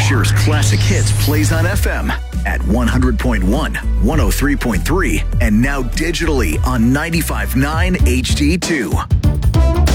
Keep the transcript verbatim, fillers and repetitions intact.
Shear's Classic Hits plays on F M at one hundred point one, one oh three point three, and now digitally on ninety-five point nine H D two.